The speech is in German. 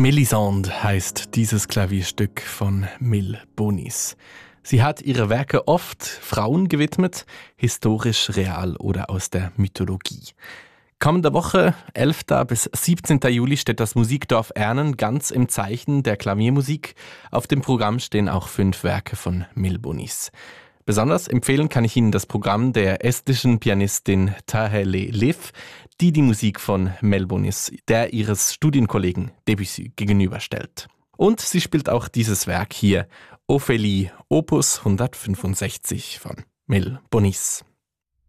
Mélisande heißt dieses Klavierstück von Mille Bonis. Sie hat ihre Werke oft Frauen gewidmet, historisch, real oder aus der Mythologie. Kommende Woche, 11. bis 17. Juli, steht das Musikdorf Ernen ganz im Zeichen der Klaviermusik. Auf dem Programm stehen auch 5 Werke von Mille Bonis. Besonders empfehlen kann ich Ihnen das Programm der estnischen Pianistin Taheli Lev, die die Musik von Mille Bonis, der ihres Studienkollegen Debussy, gegenüberstellt. Und sie spielt auch dieses Werk hier, Ophélie, Opus 165 von Mille Bonis.